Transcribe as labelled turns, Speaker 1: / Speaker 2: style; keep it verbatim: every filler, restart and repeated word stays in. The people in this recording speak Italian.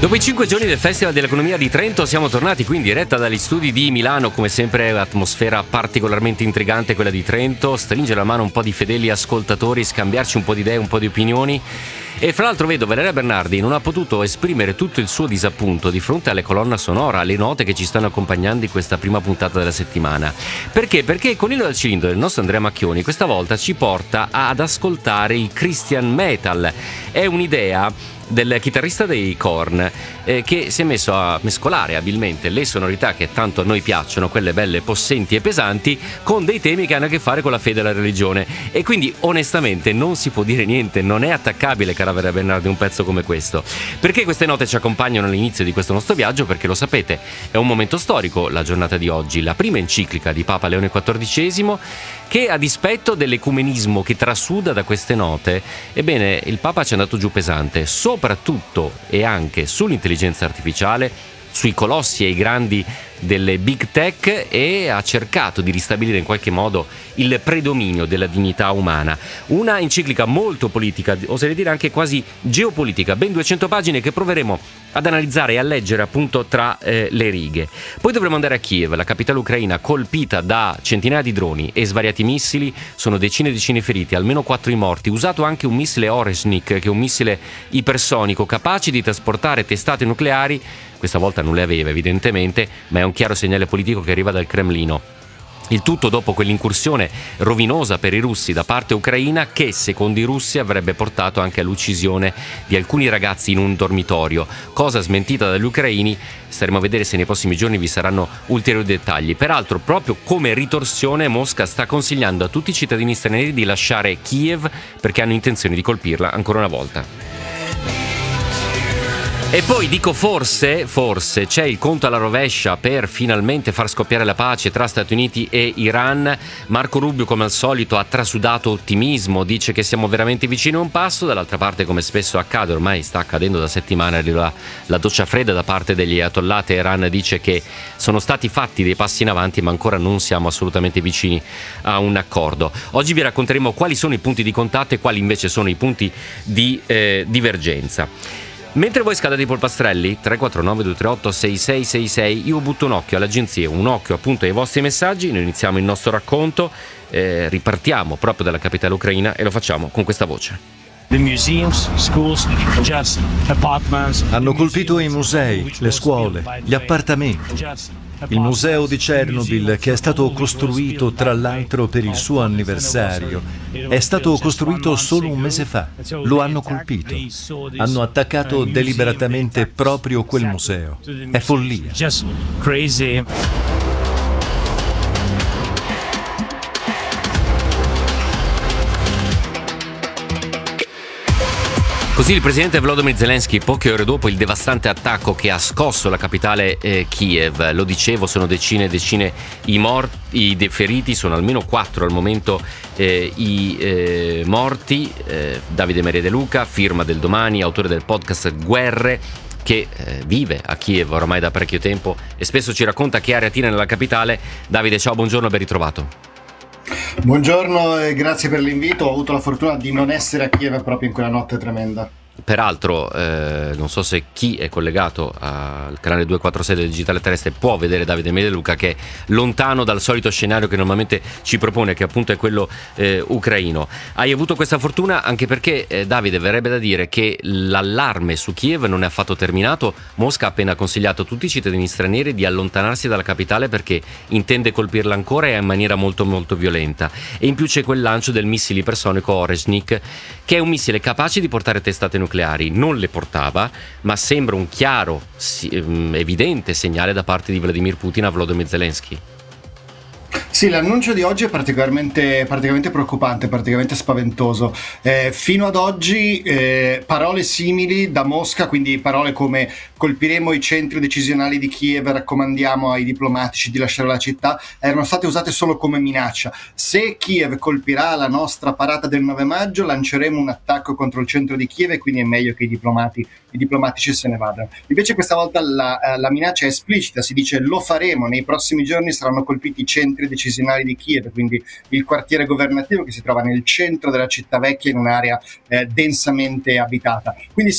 Speaker 1: Dopo i cinque giorni del Festival dell'Economia di Trento siamo tornati qui in diretta dagli studi di Milano. Come sempre atmosfera particolarmente intrigante quella di Trento, stringere la mano un po' di fedeli ascoltatori, scambiarci un po' di idee, un po' di opinioni. E fra l'altro vedo Valeria Bernardi non ha potuto esprimere tutto il suo disappunto di fronte alle colonna sonora, alle note che ci stanno accompagnando in questa prima puntata della settimana. Perché? Perché il coniglio dal cilindro del nostro Andrea Macchioni questa volta ci porta ad ascoltare il Christian Metal. È un'idea del chitarrista dei Korn eh, che si è messo a mescolare abilmente le sonorità che tanto a noi piacciono, quelle belle, possenti e pesanti, con dei temi che hanno a che fare con la fede e la religione, e quindi onestamente non si può dire niente, non è attaccabile, cara Vera Bernardi, un pezzo come questo. Perché queste note ci accompagnano all'inizio di questo nostro viaggio? Perché lo sapete, è un momento storico la giornata di oggi, la prima enciclica di Papa Leone quattordicesimo, che a dispetto dell'ecumenismo che trasuda da queste note, ebbene il Papa ci è andato giù pesante, soprattutto e anche sull'intelligenza artificiale, sui colossi e i grandi delle big tech, e ha cercato di ristabilire in qualche modo il predominio della dignità umana. Una enciclica molto politica, oserei dire anche quasi geopolitica, ben duecento pagine che proveremo ad analizzare e a leggere appunto tra eh, le righe. Poi dovremo andare a Kiev, la capitale ucraina, colpita da centinaia di droni e svariati missili, sono decine e decine di feriti, almeno quattro i morti, usato anche un missile Oreshnik, che è un missile ipersonico capace di trasportare testate nucleari. Questa volta non le aveva evidentemente, ma è un chiaro segnale politico che arriva dal Cremlino. Il tutto dopo quell'incursione rovinosa per i russi da parte ucraina che, secondo i russi, avrebbe portato anche all'uccisione di alcuni ragazzi in un dormitorio, cosa smentita dagli ucraini. Staremo a vedere se nei prossimi giorni vi saranno ulteriori dettagli. Peraltro, proprio come ritorsione, Mosca sta consigliando a tutti i cittadini stranieri di lasciare Kiev perché hanno intenzione di colpirla ancora una volta. E poi dico forse, forse c'è il conto alla rovescia per finalmente far scoppiare la pace tra Stati Uniti e Iran. Marco Rubio, come al solito, ha trasudato ottimismo, dice che siamo veramente vicini a un passo. Dall'altra parte, come spesso accade, ormai sta accadendo da settimane, arriva la doccia fredda da parte degli ayatollah. Teheran dice che sono stati fatti dei passi in avanti, ma ancora non siamo assolutamente vicini a un accordo. Oggi vi racconteremo quali sono i punti di contatto e quali invece sono i punti di eh, divergenza. Mentre voi scaldate i polpastrelli, tre quattro nove due tre otto sei sei sei sei, io butto un occhio all'agenzia, un occhio appunto ai vostri messaggi. Noi iniziamo il nostro racconto, eh, ripartiamo proprio dalla capitale ucraina e lo facciamo con questa voce.
Speaker 2: The museums, schools, just apartments.
Speaker 3: Hanno colpito i musei, le scuole, gli appartamenti. Il museo di Chernobyl, che è stato costruito tra l'altro per il suo anniversario, è stato costruito solo un mese fa. Lo hanno colpito. Hanno attaccato deliberatamente proprio quel museo. È follia.
Speaker 2: Just crazy.
Speaker 1: Così il presidente Volodymyr Zelensky, poche ore dopo il devastante attacco che ha scosso la capitale eh, Kiev. Lo dicevo, sono decine e decine i morti, i feriti, sono almeno quattro al momento eh, i eh, morti. Eh, Davide Maria De Luca, firma del Domani, autore del podcast Guerre, che eh, vive a Kiev ormai da parecchio tempo e spesso ci racconta che aria tira nella capitale. Davide, ciao, buongiorno, ben ritrovato.
Speaker 4: Buongiorno e grazie per l'invito. Ho avuto la fortuna di non essere a Kiev proprio in quella notte tremenda.
Speaker 1: Peraltro, eh, non so se chi è collegato al canale duecentoquarantasei del Digitale Terrestre può vedere Davide Maria De Luca, che è lontano dal solito scenario che normalmente ci propone, che appunto è quello eh, ucraino. Hai avuto questa fortuna anche perché, eh, Davide, verrebbe da dire che l'allarme su Kiev non è affatto terminato. Mosca ha appena consigliato a tutti i cittadini stranieri di allontanarsi dalla capitale perché intende colpirla ancora e in maniera molto molto violenta. E in più c'è quel lancio del missile ipersonico Oreshnik, che è un missile capace di portare testate nucleari. Non le portava, ma sembra un chiaro, evidente segnale da parte di Vladimir Putin a Volodymyr Zelensky.
Speaker 4: Sì, l'annuncio di oggi è particolarmente, particolarmente preoccupante, particolarmente spaventoso. Eh, fino ad oggi eh, parole simili da Mosca, quindi parole come colpiremo i centri decisionali di Kiev, raccomandiamo ai diplomatici di lasciare la città, erano state usate solo come minaccia. Se Kiev colpirà la nostra parata del nove maggio, lanceremo un attacco contro il centro di Kiev e quindi è meglio che i diplomati, i diplomatici se ne vadano. Invece questa volta la, la minaccia è esplicita, si dice lo faremo, nei prossimi giorni saranno colpiti i centri decisionali di Kiev, quindi il quartiere governativo che si trova nel centro della città vecchia in un'area eh, densamente abitata. Quindi